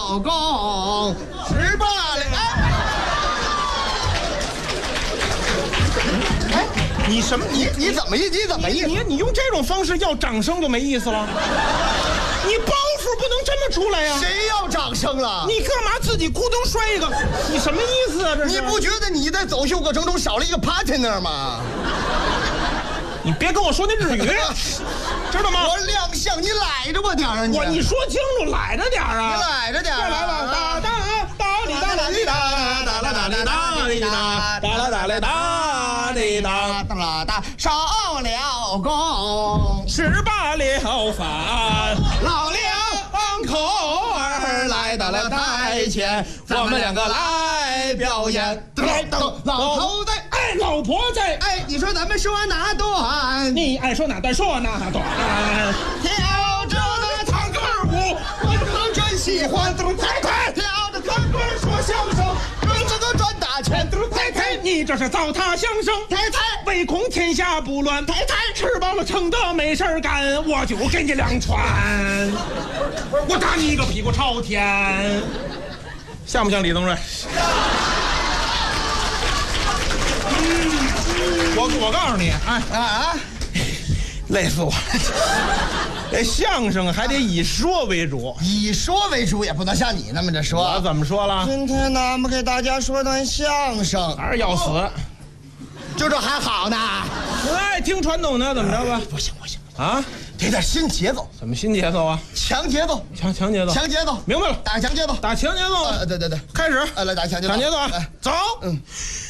了功，18了。哎，你什么？你怎么意？ 你用这种方式要掌声就没意思了。你包袱不能这么出来呀！ 谁要掌声了？ 你干嘛自己咕咚摔一个？你什么意思啊？这是？ 你不觉得你在走秀过程中少了一个 partner 吗？ 你别跟我说那日语，知道吗？ 我亮相，你赖着我点儿啊！ 你说清楚，赖着点啊！ 你赖着点再来吧，哒哒哒哩哒啦哩哒哒啦哒哩哒哩哒哒啦哒哩哒哩哒哒啦哒，烧了功 ，18了饭， 老两口儿来到了台前，我们两个来表演。老头在， 哎，老婆在， 哎，你说咱们说哪段？ 你爱说哪段说哪段。 跳着那探戈舞，我真喜欢。太太，跳着探戈说相声，这个赚大钱。 太太，你这是糟蹋相声。 太太， 唯恐天下不乱。太太，吃饱了撑的没事干，我就给你2串。我打你一个屁股朝天，像不像李宗瑞？我告诉你，累死我了！这相声还得以说为主， 以说为主也不能像你那么着说。 我怎么说了？ 今天呢，我们给大家说段相声， 还是要死？ 就这还好呢。 爱听传统的怎么着吧？ 不行啊， 得点新节奏。 怎么新节奏啊？ 强节奏， 强节奏， 强节奏， 明白了， 打强节奏， 打强节奏。 对， 开始。 来打强节奏， 强节奏啊，走。